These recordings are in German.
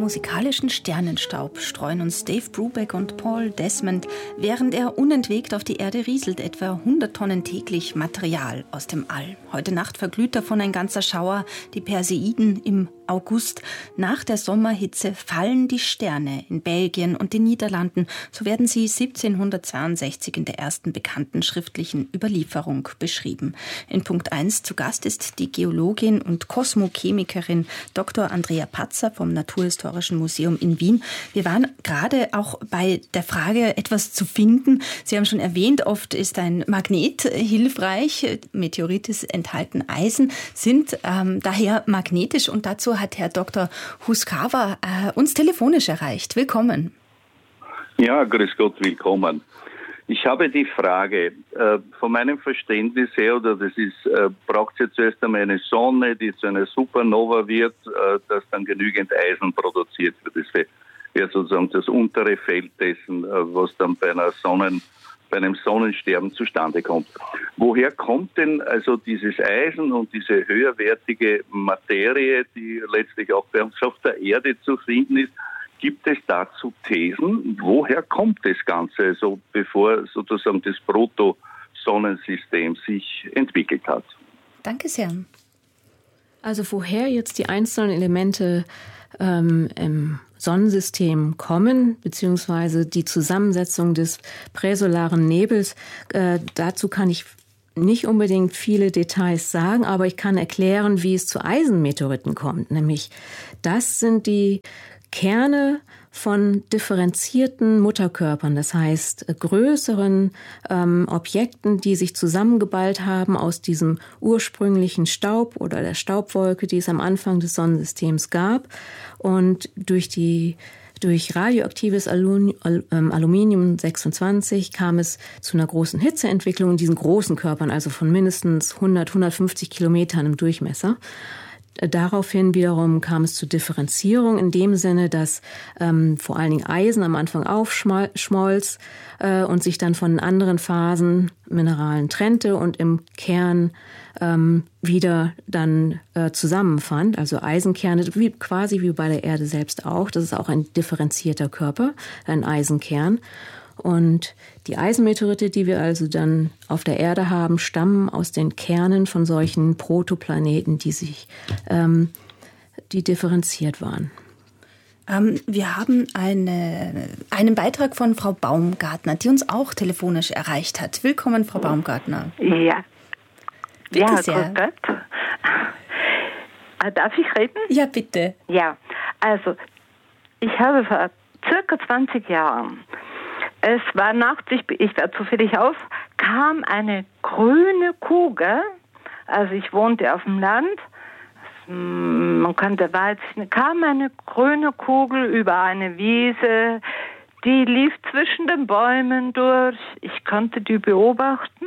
Musikalischen Sternenstaub streuen uns Dave Brubeck und Paul Desmond, während er unentwegt auf die Erde rieselt, etwa 100 Tonnen täglich Material aus dem All. Heute Nacht verglüht davon ein ganzer Schauer, die Perseiden im August. Nach der Sommerhitze fallen die Sterne in Belgien und den Niederlanden. So werden sie 1762 in der ersten bekannten schriftlichen Überlieferung beschrieben. In Punkt 1 zu Gast ist die Geologin und Kosmochemikerin Dr. Andrea Patzer vom Naturhistorischen Museum in Wien. Wir waren gerade auch bei der Frage, etwas zu finden. Sie haben schon erwähnt, oft ist ein Magnet hilfreich. Meteorite enthalten Eisen, sind daher magnetisch, und dazu hat Herr Dr. Huskawa uns telefonisch erreicht. Willkommen. Ja, grüß Gott, willkommen. Ich habe die Frage, von meinem Verständnis her, oder das ist, braucht es ja zuerst einmal eine Sonne, die zu einer Supernova wird, dass dann genügend Eisen produziert wird. Das wäre sozusagen das untere Feld dessen, was dann bei einem Sonnensterben zustande kommt. Woher kommt denn also dieses Eisen und diese höherwertige Materie, die letztlich auch bei uns auf der Erde zu finden ist? Gibt es dazu Thesen? Woher kommt das Ganze, also bevor sozusagen das Proto-Sonnensystem sich entwickelt hat? Danke sehr. Also woher jetzt die einzelnen Elemente im Sonnensystem kommen, beziehungsweise die Zusammensetzung des präsolaren Nebels, dazu kann ich nicht unbedingt viele Details sagen, aber ich kann erklären, wie es zu Eisenmeteoriten kommt. Nämlich, das sind die Kerne von differenzierten Mutterkörpern, das heißt größeren Objekten, die sich zusammengeballt haben aus diesem ursprünglichen Staub oder der Staubwolke, die es am Anfang des Sonnensystems gab. Und durch radioaktives Aluminium 26 kam es zu einer großen Hitzeentwicklung in diesen großen Körpern, also von mindestens 150 Kilometern im Durchmesser. Daraufhin wiederum kam es zu Differenzierung in dem Sinne, dass vor allen Dingen Eisen am Anfang aufschmolz und sich dann von anderen Phasen, Mineralen trennte und im Kern wieder dann zusammenfand. Also Eisenkerne, quasi wie bei der Erde selbst auch. Das ist auch ein differenzierter Körper, ein Eisenkern. Und die Eisenmeteorite, die wir also dann auf der Erde haben, stammen aus den Kernen von solchen Protoplaneten, die differenziert waren. Wir haben einen Beitrag von Frau Baumgartner, die uns auch telefonisch erreicht hat. Willkommen, Frau Baumgartner. Ja. Bitte ja, sehr. Gott. Darf ich reden? Ja, bitte. Ja, also ich habe vor circa 20 Jahren, es war nachts, ich war zufällig auf, kam eine grüne Kugel, also ich wohnte auf dem Land, man kannte weit, kam eine grüne Kugel über eine Wiese, die lief zwischen den Bäumen durch, ich konnte die beobachten,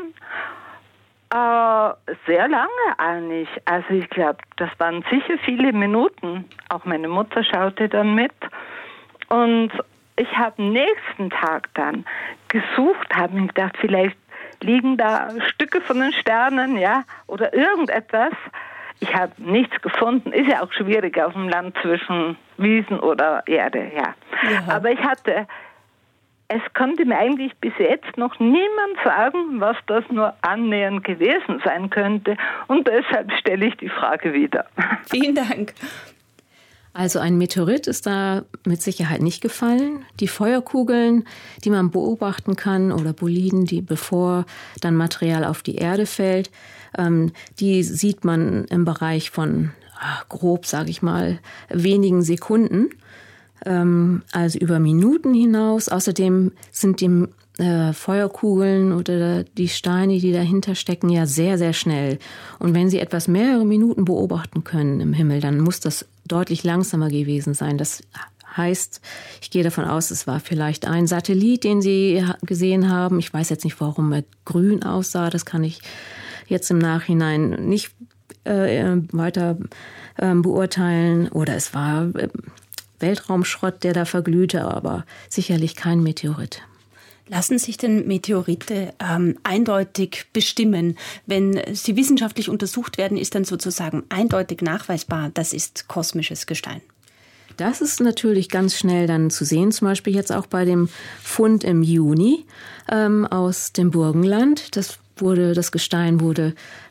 sehr lange eigentlich, also ich glaube, das waren sicher viele Minuten, auch meine Mutter schaute dann mit, und ich habe am nächsten Tag dann gesucht, habe mir gedacht, vielleicht liegen da Stücke von den Sternen, ja, oder irgendetwas. Ich habe nichts gefunden. Ist ja auch schwierig auf dem Land zwischen Wiesen oder Erde, ja. Aber es konnte mir eigentlich bis jetzt noch niemand sagen, was das nur annähernd gewesen sein könnte. Und deshalb stelle ich die Frage wieder. Vielen Dank. Also ein Meteorit ist da mit Sicherheit nicht gefallen. Die Feuerkugeln, die man beobachten kann, oder Boliden, die bevor dann Material auf die Erde fällt, die sieht man im Bereich von grob, sage ich mal, wenigen Sekunden, also über Minuten hinaus. Außerdem sind die Feuerkugeln oder die Steine, die dahinter stecken, ja sehr, sehr schnell. Und wenn Sie etwas mehrere Minuten beobachten können im Himmel, dann muss das deutlich langsamer gewesen sein. Das heißt, ich gehe davon aus, es war vielleicht ein Satellit, den Sie gesehen haben. Ich weiß jetzt nicht, warum er grün aussah. Das kann ich jetzt im Nachhinein nicht weiter beurteilen. Oder es war Weltraumschrott, der da verglühte, aber sicherlich kein Meteorit. Lassen sich denn Meteorite eindeutig bestimmen? Wenn sie wissenschaftlich untersucht werden, ist dann sozusagen eindeutig nachweisbar, das ist kosmisches Gestein? Das ist natürlich ganz schnell dann zu sehen, zum Beispiel jetzt auch bei dem Fund im Juni aus dem Burgenland. Das Gestein wurde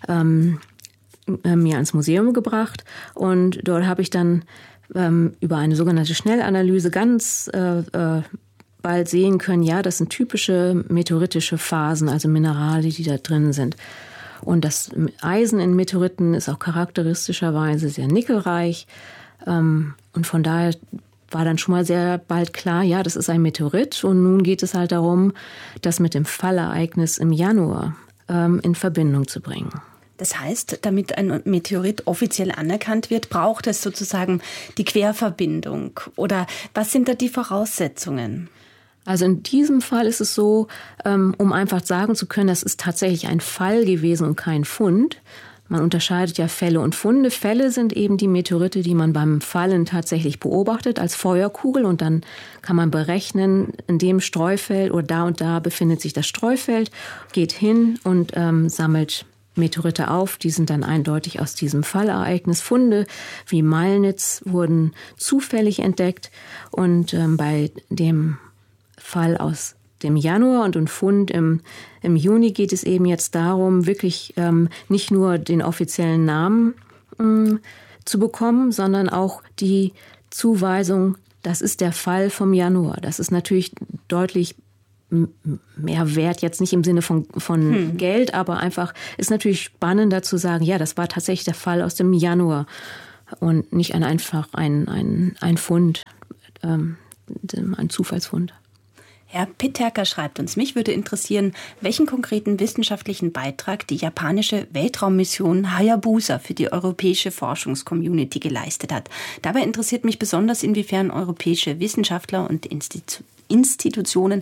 mir ans Museum gebracht und dort habe ich dann über eine sogenannte Schnellanalyse ganz bald sehen können, ja, das sind typische meteoritische Phasen, also Minerale, die da drin sind. Und das Eisen in Meteoriten ist auch charakteristischerweise sehr nickelreich. Und von daher war dann schon mal sehr bald klar, ja, das ist ein Meteorit. Und nun geht es halt darum, das mit dem Fallereignis im Januar in Verbindung zu bringen. Das heißt, damit ein Meteorit offiziell anerkannt wird, braucht es sozusagen die Querverbindung. Oder was sind da die Voraussetzungen? Also in diesem Fall ist es so, um einfach sagen zu können, das ist tatsächlich ein Fall gewesen und kein Fund. Man unterscheidet ja Fälle und Funde. Fälle sind eben die Meteorite, die man beim Fallen tatsächlich beobachtet als Feuerkugel. Und dann kann man berechnen, in dem Streufeld oder und da befindet sich das Streufeld, geht hin und sammelt Meteorite auf. Die sind dann eindeutig aus diesem Fallereignis. Funde wie Malnitz wurden zufällig entdeckt. Und bei dem Fall aus dem Januar und ein Fund im Juni geht es eben jetzt darum, wirklich nicht nur den offiziellen Namen zu bekommen, sondern auch die Zuweisung, das ist der Fall vom Januar. Das ist natürlich deutlich mehr wert, jetzt nicht im Sinne von Geld, aber einfach ist natürlich spannender zu sagen, ja, das war tatsächlich der Fall aus dem Januar und nicht einfach ein Fund, ein Zufallsfund. Herr Pitterker schreibt uns, mich würde interessieren, welchen konkreten wissenschaftlichen Beitrag die japanische Weltraummission Hayabusa für die europäische Forschungscommunity geleistet hat. Dabei interessiert mich besonders, inwiefern europäische Wissenschaftler und Institutionen